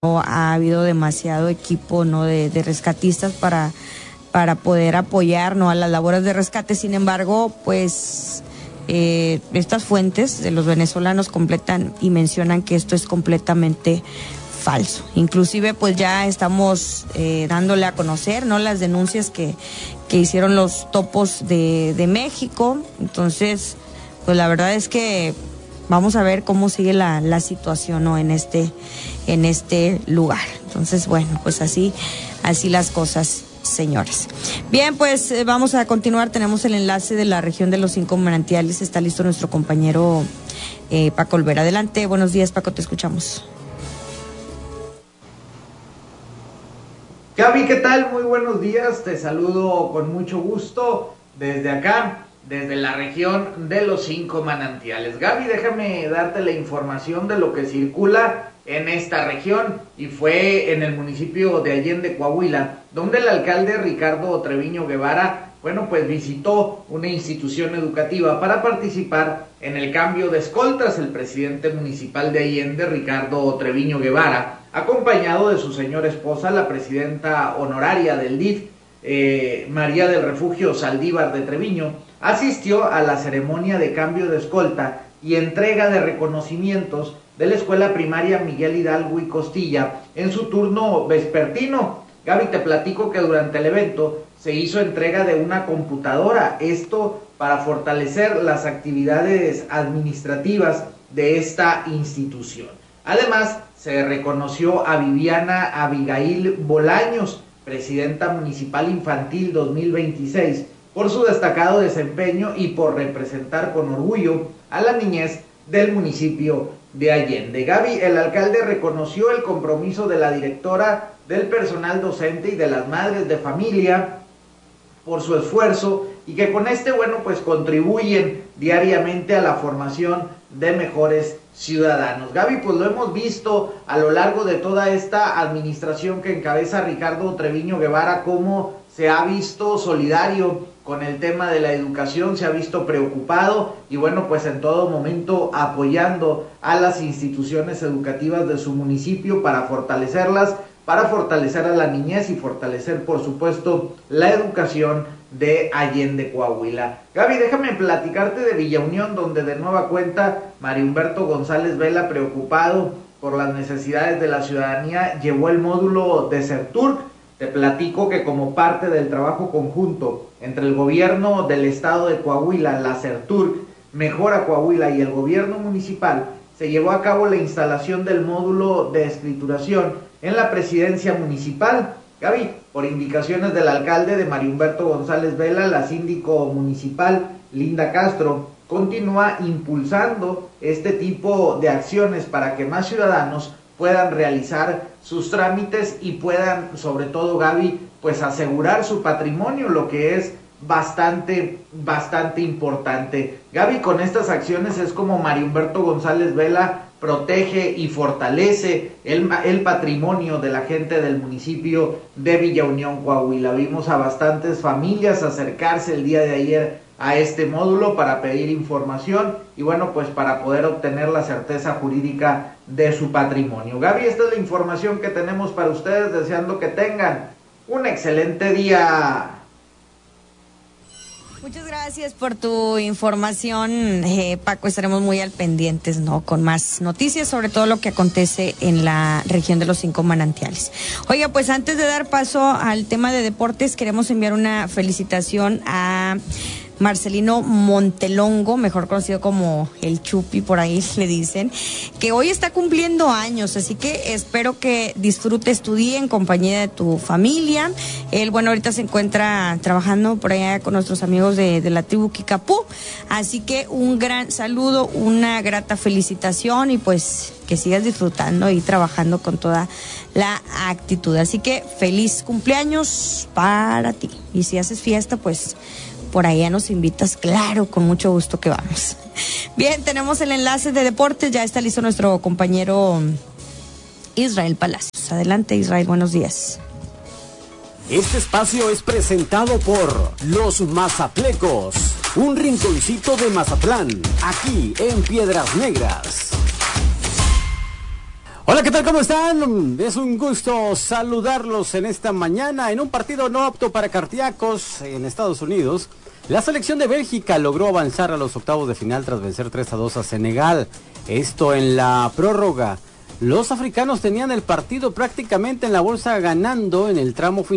no ha habido demasiado equipo, ¿no?, de rescatistas para poder apoyar, ¿no?, a las labores de rescate. Sin embargo, pues estas fuentes de los venezolanos completan y mencionan que esto es completamente falso. Inclusive pues ya estamos dándole a conocer, ¿no?, las denuncias que hicieron los topos de México. Entonces, pues la verdad es que vamos a ver cómo sigue la situación, ¿no?, en este lugar. Entonces, bueno, pues así las cosas, señores. Bien, pues vamos a continuar. Tenemos el enlace de la región de los 5 manantiales. Está listo nuestro compañero Paco Olvera. Adelante. Buenos días, Paco, te escuchamos. Gaby, ¿qué tal? Muy buenos días. Te saludo con mucho gusto desde acá, desde la región de los 5 manantiales. Gaby, déjame darte la información de lo que circula en esta región, y fue en el municipio de Allende, Coahuila, donde el alcalde Ricardo Treviño Guevara, bueno, pues visitó una institución educativa para participar en el cambio de escoltas. El presidente municipal de Allende, Ricardo Treviño Guevara, acompañado de su señora esposa, la presidenta honoraria del DIF, María del Refugio Saldívar de Treviño, asistió a la ceremonia de cambio de escolta y entrega de reconocimientos de la escuela primaria Miguel Hidalgo y Costilla en su turno vespertino. Gaby, te platico que durante el evento se hizo entrega de una computadora, esto para fortalecer las actividades administrativas de esta institución. Además, se reconoció a Viviana Abigail Bolaños, presidenta municipal infantil 2026, por su destacado desempeño y por representar con orgullo a la niñez del municipio de Allende. Gaby, el alcalde reconoció el compromiso de la directora, del personal docente y de las madres de familia por su esfuerzo, y que con bueno, pues contribuyen diariamente a la formación de mejores ciudadanos. Gaby, pues lo hemos visto a lo largo de toda esta administración que encabeza Ricardo Treviño Guevara, cómo se ha visto solidario con el tema de la educación, se ha visto preocupado y bueno, pues en todo momento apoyando a las instituciones educativas de su municipio para fortalecerlas, para fortalecer a la niñez y fortalecer, por supuesto, la educación de Allende, Coahuila. Gaby, déjame platicarte de Villa Unión, donde de nueva cuenta Mario Humberto González Vela, preocupado por las necesidades de la ciudadanía, llevó el módulo de Serturk. Te platico que como parte del trabajo conjunto entre el gobierno del estado de Coahuila, la Serturk, Mejora Coahuila y el gobierno municipal, se llevó a cabo la instalación del módulo de escrituración en la presidencia municipal. Gaby, por indicaciones del alcalde de Mario Humberto González Vela, la síndico municipal Linda Castro continúa impulsando este tipo de acciones para que más ciudadanos puedan realizar sus trámites y puedan, sobre todo, Gaby, pues asegurar su patrimonio, lo que es bastante importante. Gaby, con estas acciones es como Mario Humberto González Vela protege y fortalece el patrimonio de la gente del municipio de Villa Unión, Coahuila. Vimos a bastantes familias acercarse el día de ayer a este módulo para pedir información y bueno, pues para poder obtener la certeza jurídica de su patrimonio. Gaby, esta es la información que tenemos para ustedes, deseando que tengan un excelente día. Muchas gracias por tu información, Paco. Estaremos muy al pendientes, ¿no?, con más noticias, sobre todo lo que acontece en la región de los 5 manantiales. Oiga, pues antes de dar paso al tema de deportes, queremos enviar una felicitación a Marcelino Montelongo, mejor conocido como el Chupi, por ahí le dicen, que hoy está cumpliendo años, así que espero que disfrutes tu día en compañía de tu familia. Él, bueno, ahorita se encuentra trabajando por allá con nuestros amigos de la tribu Kikapú, así que un gran saludo, una grata felicitación y pues que sigas disfrutando y trabajando con toda la actitud. Así que feliz cumpleaños para ti. Y si haces fiesta, pues por allá nos invitas, claro, con mucho gusto que vamos. Bien, tenemos el enlace de deportes, ya está listo nuestro compañero Israel Palacios. Adelante, Israel, buenos días. Este espacio es presentado por Los Mazatlecos, un rinconcito de Mazatlán, aquí en Piedras Negras. Hola, ¿qué tal? ¿Cómo están? Es un gusto saludarlos en esta mañana. En un partido no apto para cardíacos en Estados Unidos, la selección de Bélgica logró avanzar a los octavos de final tras vencer 3-2 a Senegal. Esto en la prórroga. Los africanos tenían el partido prácticamente en la bolsa, ganando en el tramo final